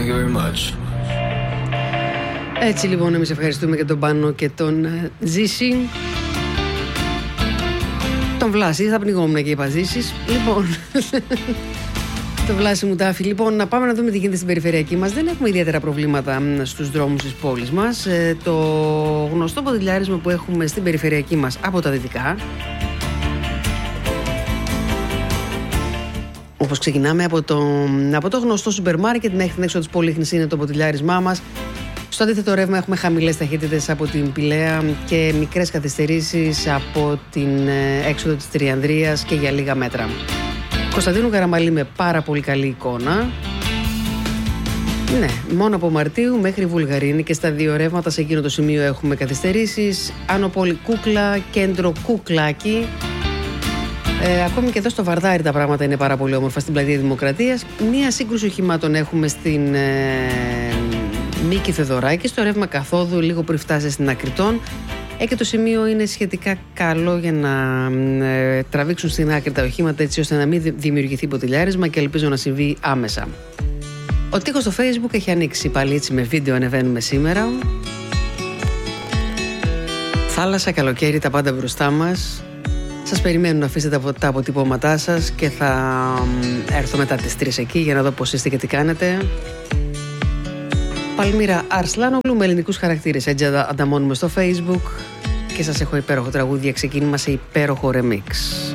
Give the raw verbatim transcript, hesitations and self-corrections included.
you very much. Έτσι λοιπόν, εμείς ευχαριστούμε και τον Πάνο και τον Ζήση. Τον Βλάση, θα πνιγόμουν και είπα Ζήσης. Λοιπόν, το Βλάση μου τάφη. Λοιπόν, να πάμε να δούμε τι γίνεται στην περιφερειακή μας. Δεν έχουμε ιδιαίτερα προβλήματα στους δρόμους της πόλης μας. ε, Το γνωστό ποδηλιάρισμα που έχουμε στην περιφερειακή μας από τα δυτικά, όπως ξεκινάμε από το, από το γνωστό σούπερ μάρκετ μέχρι την έξοδο της Πολύχνης, είναι το ποδηλιάρισμά μας. Στο αντίθετο ρεύμα έχουμε χαμηλές ταχύτητες από την Πηλαία και μικρές καθυστερήσεις από την έξοδο της Τριανδρίας και για λίγα μέτρα. Κωνσταντίνου Καραμαλή με πάρα πολύ καλή εικόνα. Ναι, μόνο από Μαρτίου μέχρι Βουλγαρίνη και στα δύο ρεύματα σε εκείνο το σημείο έχουμε καθυστερήσεις. Άνω Πόλη Κούκλα, κέντρο Κουκλάκι. Ε, ακόμη και εδώ στο Βαρδάρι τα πράγματα είναι πάρα πολύ όμορφα στην πλατεία Δημοκρατίας. Μία σύγκρουση οχημάτων έχουμε στην ε, Μίκη Θεοδωράκη, στο ρεύμα καθόδου λίγο πριν φτάσει στην Ακριτών. Ε, και το σημείο είναι σχετικά καλό για να ε, τραβήξουν στην άκρη τα οχήματα, έτσι ώστε να μην δημιουργηθεί ποτηλιάρισμα και ελπίζω να συμβεί άμεσα. Ο τοίχος στο Facebook έχει ανοίξει πάλι, έτσι με βίντεο ανεβαίνουμε σήμερα. Θάλασσα, καλοκαίρι, τα πάντα μπροστά μας. Σας περιμένουν να αφήσετε τα αποτυπώματά σας και θα έρθω μετά τις τρεις εκεί για να δω πώς είστε και τι κάνετε. Παλμύρα Αρσλάνογλου με ελληνικούς χαρακτήρες, έτσι ανταμώνουμε στο Facebook και σας έχω υπέροχο τραγούδια, ξεκίνημα σε υπέροχο remix.